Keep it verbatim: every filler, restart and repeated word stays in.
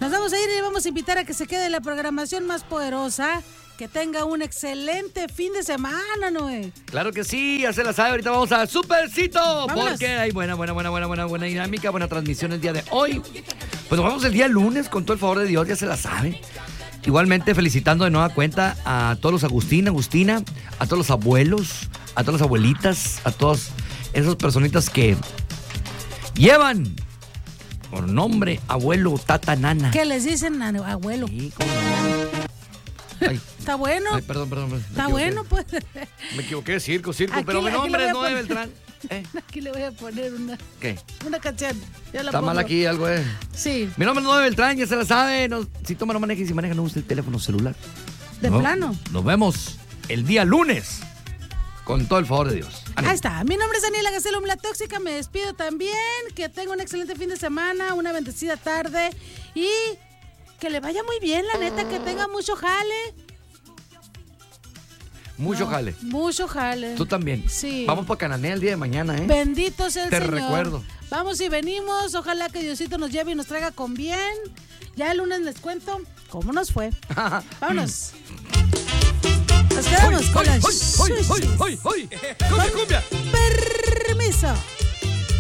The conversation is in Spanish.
Nos vamos a ir y vamos a invitar a que se quede en la programación más poderosa. Que tenga un excelente fin de semana, Noé. Claro que sí, ya se la sabe. Ahorita vamos a Supercito. Vámonos. Porque hay buena, buena, buena, buena, buena, buena dinámica, buena transmisión el día de hoy. Pues nos vamos el día lunes, con todo el favor de Dios, ya se la sabe. Igualmente felicitando de nueva cuenta a todos los Agustín, Agustina, a todos los abuelos, a todas las abuelitas, a todas esas personitas que llevan por nombre abuelo, tata, nana. ¿Qué les dicen a abuelo? Sí, cómo no. Ay. Está bueno. Ay, perdón, perdón. perdón Está bueno, pues. Me equivoqué, circo, circo, Aquí, pero mi aquí nombre le es voy a Noé poner- Beltrán. ¿Eh? Aquí le voy a poner una, ¿Qué? una canción. Ya la Está pongo. mal aquí algo, eh. Sí, Mi nombre es Noé Beltrán, ya se la sabe. No, si toma, no maneje, si maneja, no use el teléfono celular. de No, plano. Nos vemos el día lunes. Con todo el favor de Dios. Ánimo. Ahí está. Mi nombre es Daniela Gacelo, la tóxica. Me despido también. Que tenga un excelente fin de semana, una bendecida tarde y que le vaya muy bien, la neta, que tenga mucho jale. Mucho No, jale. Mucho jale. Tú también. Sí. Vamos para Cananea el día de mañana, ¿eh? Bendito sea el Te Señor. recuerdo. Vamos y venimos. Ojalá que Diosito nos lleve y nos traiga con bien. Ya el lunes les cuento cómo nos fue. Vámonos. Nos quedamos con la ¡Hoy, hoy, hoy, hoy, hoy! ¡Cumbia, cumbia! Permiso.